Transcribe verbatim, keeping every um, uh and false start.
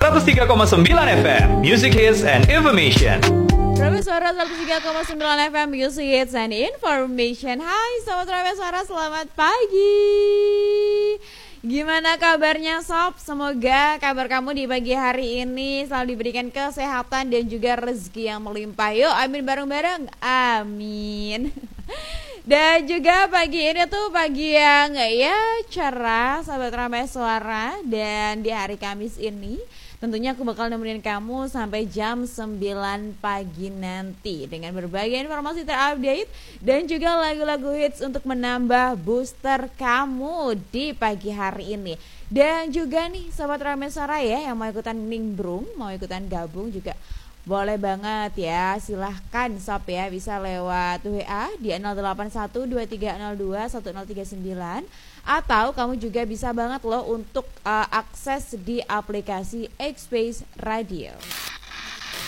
seratus tiga koma sembilan F M, Music Hits and Information. Ramai Suara seratus tiga koma sembilan F M, Music Hits and Information. Hai Sobat Ramai Suara, selamat pagi. Gimana kabarnya Sob? Semoga kabar kamu di pagi hari ini selalu diberikan kesehatan dan juga rezeki yang melimpah. Yuk amin bareng-bareng, amin. Dan juga pagi ini tuh pagi yang ya cerah Sobat Ramai Suara. Dan di hari Kamis ini tentunya aku bakal nemenin kamu sampai jam sembilan pagi nanti dengan berbagai informasi terupdate dan juga lagu-lagu hits untuk menambah booster kamu di pagi hari ini. Dan juga nih Sobat Ramai Suara ya yang mau ikutan nimbrung, mau ikutan gabung juga boleh banget ya, silahkan Sob ya, bisa lewat W A di nol delapan satu dua tiga nol dua satu nol tiga sembilan. Atau kamu juga bisa banget loh untuk uh, akses di aplikasi X Space Radio.